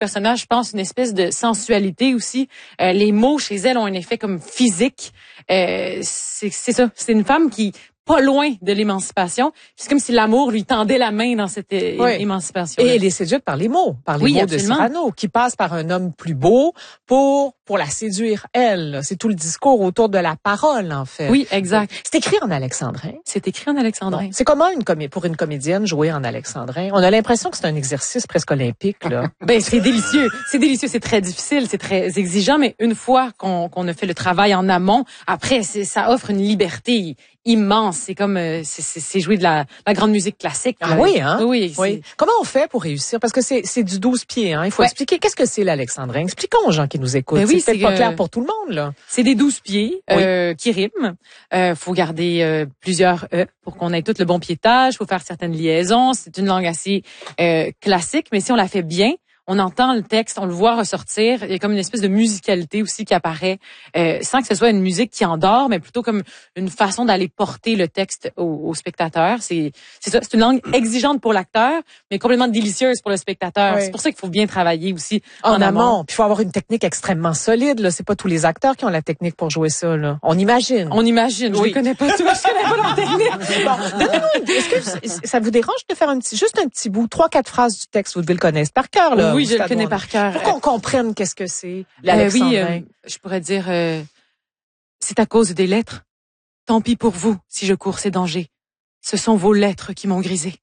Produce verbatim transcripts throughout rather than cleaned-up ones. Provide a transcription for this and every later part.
personnage, je pense, une espèce de sensualité aussi. Euh, les mots chez elle ont un effet comme physique. Euh, c'est, c'est ça. C'est une femme qui pas loin de l'émancipation. C'est comme si l'amour lui tendait la main dans cette é- oui. émancipation. Et elle est séduite par les mots, par les oui, mots absolument. de Cyrano, qui passe par un homme plus beau pour pour la séduire elle. C'est tout le discours autour de la parole, en fait. Oui, exact. C'est écrit en alexandrin. C'est écrit en alexandrin. Bon. C'est comment une comé- pour une comédienne jouer en alexandrin? On a l'impression que c'est un exercice presque olympique, là. Ben c'est délicieux, c'est délicieux, c'est très difficile, c'est très exigeant, mais une fois qu'on qu'on a fait le travail en amont, après c'est, ça offre une liberté immense. C'est comme euh, c'est, c'est, c'est jouer de la, la grande musique classique. Ah oui, hein? Oui. oui. Comment on fait pour réussir? Parce que c'est c'est du douze pieds, hein. Il faut ouais. expliquer qu'est-ce que c'est l'alexandrin. Expliquons aux gens qui nous écoutent. Ben oui, c'est, c'est peut-être pas euh, clair pour tout le monde, là. C'est des douze pieds oui. euh, qui riment. Euh, faut garder euh, plusieurs e pour qu'on ait tout le bon piétage. Faut faire certaines liaisons. C'est une langue assez euh, classique, mais si on la fait bien, on entend le texte, on le voit ressortir. Il y a comme une espèce de musicalité aussi qui apparaît, euh, sans que ce soit une musique qui endort, mais plutôt comme une façon d'aller porter le texte au, au spectateur. C'est, c'est ça, c'est une langue exigeante pour l'acteur, mais complètement délicieuse pour le spectateur. Oui. C'est pour ça qu'il faut bien travailler aussi en, en amont. amont. Puis il faut avoir une technique extrêmement solide. Là, c'est pas tous les acteurs qui ont la technique pour jouer ça. Là. On imagine. On imagine. Oui. Je les connais pas tous. Je connais pas leur technique. Bon, donnez-nous. Est-ce que ça vous dérange de faire un petit, juste un petit bout, trois, quatre phrases du texte, vous devez le connaître par cœur là. Oui, je le connais par cœur. Pour qu'on comprenne qu'est-ce que c'est, l'alexandrin. Euh, oui, euh, je pourrais dire, euh, c'est à cause des lettres. Tant pis pour vous si je cours ces dangers. Ce sont vos lettres qui m'ont grisé.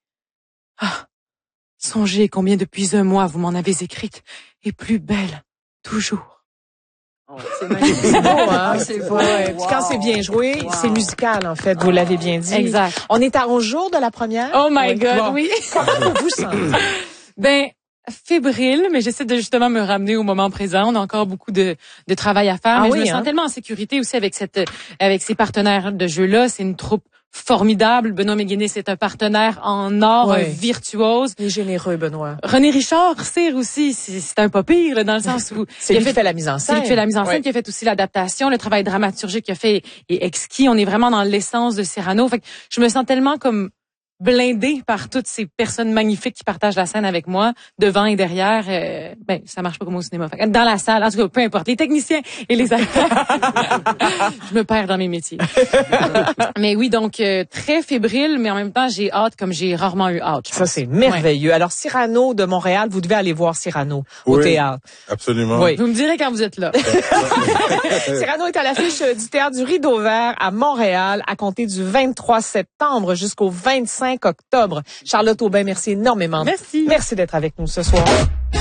Ah, songez combien depuis un mois vous m'en avez écrite, et plus belle, toujours. Oh, c'est magnifique. C'est beau, hein? C'est beau. Ouais. Wow. Puis quand c'est bien joué, wow. c'est musical, en fait. Vous l'avez bien dit. Exact. On est à onze jours de la première. Oh my oui. God, bon. Oui. Comment vous vous sentez? Ben, fébrile, mais j'essaie de justement me ramener au moment présent. On a encore beaucoup de, de travail à faire, ah mais oui, je me hein? sens tellement en sécurité aussi avec cette, avec ces partenaires de jeu-là. C'est une troupe formidable. Benoît Méguinness c'est un partenaire en or, oui. un virtuose. Il est généreux, Benoît. René Richard, Cyr aussi, c'est, c'est un pas pire, là, dans le sens où... c'est lui qui fait la mise en scène. C'est lui qui fait la mise en scène, oui. qui a fait aussi l'adaptation, le travail dramaturgique qu'il a fait est exquis. On est vraiment dans l'essence de Cyrano. Fait que je me sens tellement comme blindé par toutes ces personnes magnifiques qui partagent la scène avec moi, devant et derrière. Euh, ben, ça marche pas comme au cinéma. Fait, dans la salle, en tout cas, peu importe, les techniciens et les acteurs. Je me perds dans mes métiers. Mais oui, donc euh, très fébrile, mais en même temps, j'ai hâte comme j'ai rarement eu hâte. Ça, c'est merveilleux. Ouais. Alors, Cyrano de Montréal, vous devez aller voir Cyrano oui, au théâtre. Absolument. Oui. Vous me direz quand vous êtes là. Cyrano est à l'affiche du théâtre du Rideau Vert à Montréal à compter du vingt-trois septembre jusqu'au vingt-cinq octobre. Charlotte Aubin, merci énormément. Merci. Merci d'être avec nous ce soir.